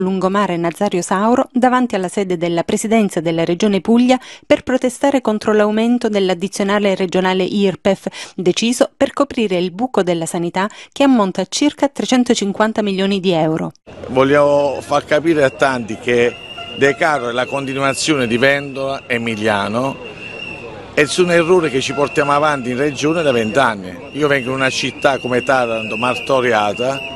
Lungomare Nazario Sauro davanti alla sede della Presidenza della Regione Puglia per protestare contro l'aumento dell'addizionale regionale IRPEF deciso per coprire il buco della sanità che ammonta a circa 350 milioni di euro. Vogliamo far capire a tanti che De Caro è la continuazione di Vendola Emiliano e sono errori che ci portiamo avanti in regione da 20 anni. Io vengo in una città come Taranto, martoriata.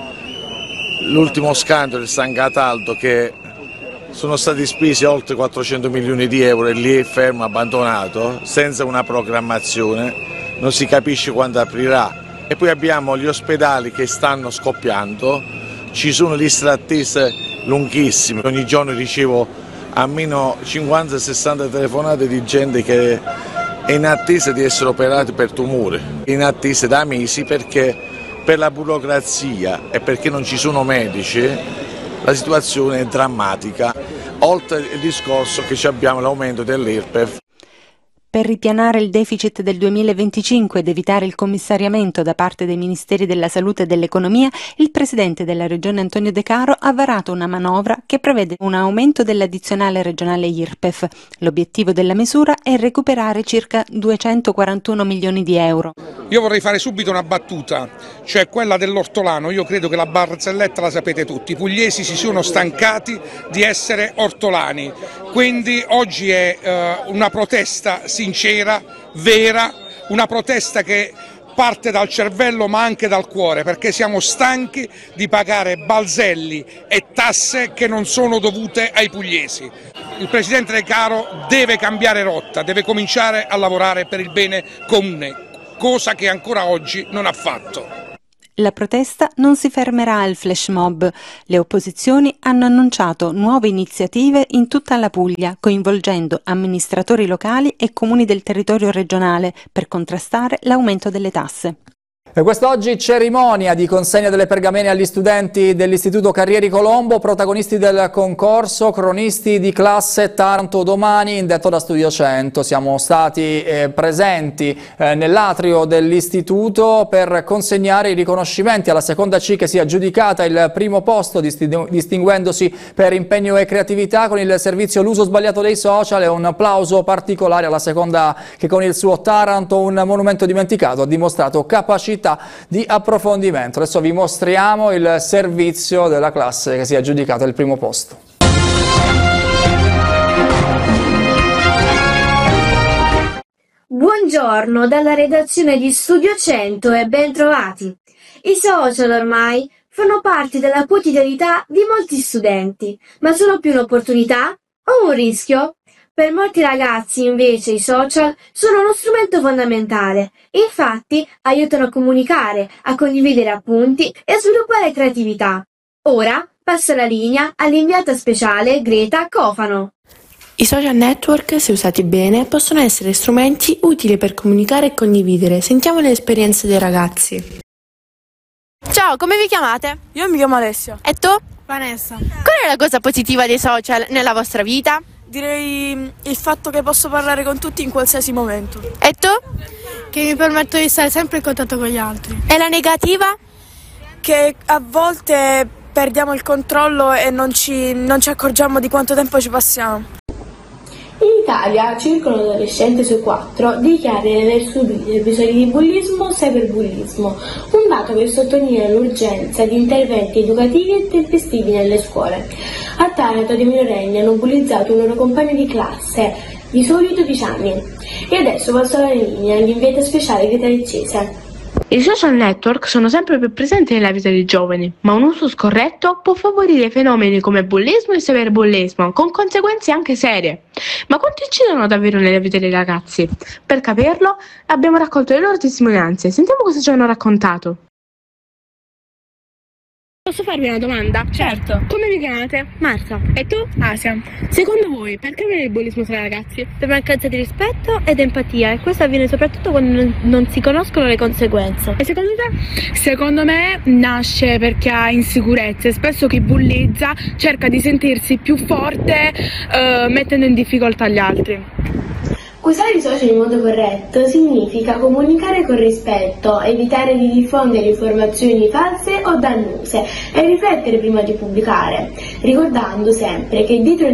L'ultimo scandalo del San Cataldo che sono stati spesi oltre 400 milioni di euro e lì è fermo, abbandonato, senza una programmazione, non si capisce quando aprirà. E poi abbiamo gli ospedali che stanno scoppiando, ci sono liste d'attesa lunghissime, ogni giorno ricevo almeno 50-60 telefonate di gente che è in attesa di essere operati per tumore, in attesa da mesi perché per la burocrazia e perché non ci sono medici la situazione è drammatica, oltre il discorso che abbiamo l'aumento dell'IRPEF. Per ripianare il deficit del 2025 ed evitare il commissariamento da parte dei Ministeri della Salute e dell'Economia, il Presidente della Regione Antonio De Caro ha varato una manovra che prevede un aumento dell'addizionale regionale IRPEF. L'obiettivo della misura è recuperare circa 241 milioni di euro. Io vorrei fare subito una battuta, cioè quella dell'ortolano. Io credo che la barzelletta la sapete tutti, i pugliesi si sono stancati di essere ortolani, quindi oggi è una protesta sincera, vera, una protesta che parte dal cervello ma anche dal cuore, perché siamo stanchi di pagare balzelli e tasse che non sono dovute ai pugliesi. Il Presidente De Caro deve cambiare rotta, deve cominciare a lavorare per il bene comune, cosa che ancora oggi non ha fatto. La protesta non si fermerà al flash mob. Le opposizioni hanno annunciato nuove iniziative in tutta la Puglia, coinvolgendo amministratori locali e comuni del territorio regionale per contrastare l'aumento delle tasse. E quest'oggi cerimonia di consegna delle pergamene agli studenti dell'Istituto Carrieri Colombo, protagonisti del concorso, cronisti di classe Taranto domani, indetto da Studio 100. Siamo stati presenti nell'atrio dell'Istituto per consegnare i riconoscimenti alla seconda C che si è aggiudicata il primo posto, distinguendosi per impegno e creatività con il servizio L'uso sbagliato dei social, e un applauso particolare alla seconda che con il suo Taranto, un monumento dimenticato, ha dimostrato capacità di approfondimento. Adesso vi mostriamo il servizio della classe che si è aggiudicata il primo posto. Buongiorno dalla redazione di Studio 100 e ben trovati. I social ormai fanno parte della quotidianità di molti studenti, ma sono più un'opportunità o un rischio? Per molti ragazzi, invece, i social sono uno strumento fondamentale. Infatti, aiutano a comunicare, a condividere appunti e a sviluppare creatività. Ora passo la linea all'inviata speciale Greta Cofano. I social network, se usati bene, possono essere strumenti utili per comunicare e condividere. Sentiamo le esperienze dei ragazzi. Ciao, come vi chiamate? Io mi chiamo Alessia. E tu? Vanessa. Qual è la cosa positiva dei social nella vostra vita? Direi il fatto che posso parlare con tutti in qualsiasi momento. E tu? Che mi permetto di stare sempre in contatto con gli altri. E la negativa? Che a volte perdiamo il controllo e non ci accorgiamo di quanto tempo ci passiamo. In Italia circa un adolescente su 4 dichiara di aver subito episodi di bullismo o cyberbullismo, un dato che sottolinea l'urgenza di interventi educativi e tempestivi nelle scuole. A Taranto dei minorenni hanno bullizzato un loro compagno di classe, di soli 12 anni. E adesso passo la linea all'inviata speciale Greta Leccese. I social network sono sempre più presenti nella vita dei giovani, ma un uso scorretto può favorire fenomeni come bullismo e cyberbullismo, con conseguenze anche serie. Ma quanto incidono davvero nella vita dei ragazzi? Per capirlo, abbiamo raccolto le loro testimonianze. Sentiamo cosa ci hanno raccontato. Posso farvi una domanda? Certo. Come vi chiamate? Marta. E tu? Asia. Secondo voi, perché avviene il bullismo tra ragazzi? Per mancanza di rispetto ed empatia, e questo avviene soprattutto quando non si conoscono le conseguenze. E secondo te? Secondo me nasce perché ha insicurezze. Spesso chi bullizza cerca di sentirsi più forte mettendo in difficoltà gli altri. Usare i social in modo corretto significa comunicare con rispetto, evitare di diffondere informazioni false o dannose e riflettere prima di pubblicare, ricordando sempre che dietro